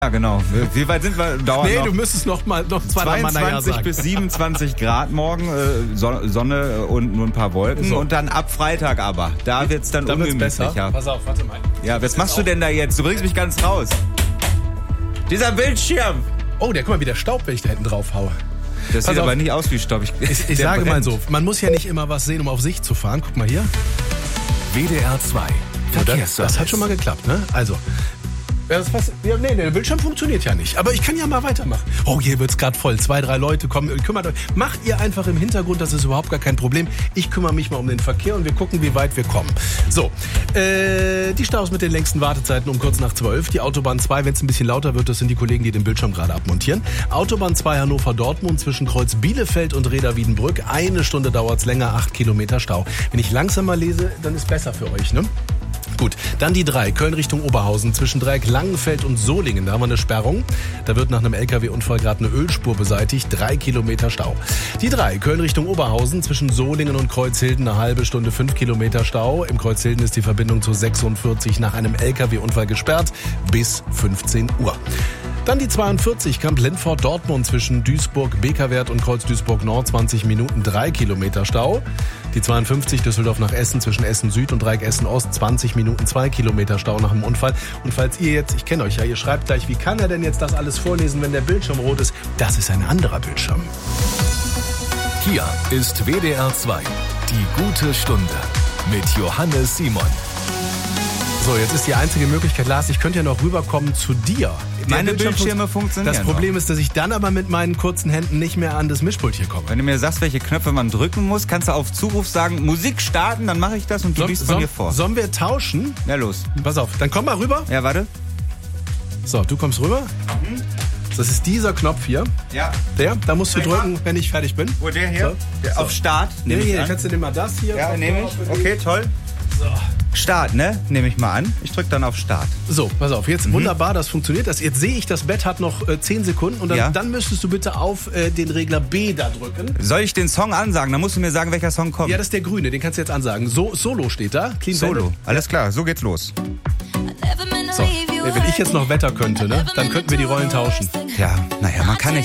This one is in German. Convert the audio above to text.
Ja, genau. Wie weit sind wir? Nee, du müsstest noch 2-3 Mal naja 22 sagen. bis 27 Grad morgen, Sonne und nur ein paar Wolken. So. Und dann ab Freitag aber. Da wird's dann ungemütlicher. Pass auf, warte mal. Ja, was machst du denn da jetzt? Du bringst mich ganz raus. Dieser Bildschirm! Oh, der guck mal, wie der Staub, wenn ich da hinten drauf haue. Das sieht aber nicht aus wie Staub. Ich sage mal so, man muss ja nicht immer was sehen, um auf Sicht zu fahren. Guck mal hier. WDR 2. Das hat schon mal geklappt, ne? Also, der Bildschirm funktioniert ja nicht. Aber ich kann ja mal weitermachen. Oh, hier wird's gerade voll. 2-3 Leute kommen. Kümmert euch. Macht ihr einfach im Hintergrund, das ist überhaupt gar kein Problem. Ich kümmere mich mal um den Verkehr und wir gucken, wie weit wir kommen. So, die Staus mit den längsten Wartezeiten um kurz nach 12. Die Autobahn 2, wenn es ein bisschen lauter wird, das sind die Kollegen, die den Bildschirm gerade abmontieren. Autobahn 2 Hannover-Dortmund zwischen Kreuz Bielefeld und Reda-Wiedenbrück. 1 Stunde dauert's länger, 8 Kilometer Stau. Wenn ich langsamer lese, dann ist besser für euch, ne? Gut, dann die 3, Köln Richtung Oberhausen, zwischen Dreieck Langenfeld und Solingen, da haben wir eine Sperrung. Da wird nach einem LKW-Unfall gerade eine Ölspur beseitigt, 3 Kilometer Stau. Die 3, Köln Richtung Oberhausen, zwischen Solingen und Kreuzhilden, eine halbe Stunde, 5 Kilometer Stau. Im Kreuzhilden ist die Verbindung zu 46 nach einem LKW-Unfall gesperrt, bis 15 Uhr. Dann die 42, Kamp-Lindfort Dortmund zwischen Duisburg-Bekerwert und Kreuz Duisburg-Nord, 20 Minuten, 3 Kilometer Stau. Die 52, Düsseldorf nach Essen zwischen Essen Süd und Dreieck Essen Ost, 20 Minuten, 2 Kilometer Stau nach dem Unfall. Und falls ihr jetzt, ich kenne euch ja, ihr schreibt gleich, wie kann er denn jetzt das alles vorlesen, wenn der Bildschirm rot ist? Das ist ein anderer Bildschirm. Hier ist WDR 2. Die gute Stunde mit Johannes Simon. So, jetzt ist die einzige Möglichkeit, Lars, ich könnte ja noch rüberkommen zu dir. Meine Bildschirme funktionieren. Das Problem ist, dass ich dann aber mit meinen kurzen Händen nicht mehr an das Mischpult hier komme. Wenn du mir sagst, welche Knöpfe man drücken muss, kannst du auf Zuruf sagen, Musik starten, dann mache ich das und du liest von mir vor. Sollen wir tauschen? Ja, los. Pass auf, dann komm mal rüber. Ja, warte. So, du kommst rüber. Das ist dieser Knopf hier. Ja. Da musst du drücken, wenn ich fertig bin. Wo, der hier? So. Auf Start? Hier, kannst du dir mal das hier. Ja, nehme ich. Okay, toll. So. Start, ne? Nehme ich mal an. Ich drücke dann auf Start. So, pass auf, jetzt wunderbar, das funktioniert. Jetzt sehe ich, das Bett hat noch 10 Sekunden und dann müsstest du bitte auf den Regler B da drücken. Soll ich den Song ansagen? Dann musst du mir sagen, welcher Song kommt. Ja, das ist der grüne, den kannst du jetzt ansagen. Solo steht da. Clean Solo, Bandit. alles klar, so geht's los. So, wenn ich jetzt noch Wetter könnte, ne, dann könnten wir die Rollen tauschen. Ja, naja, man kann nicht.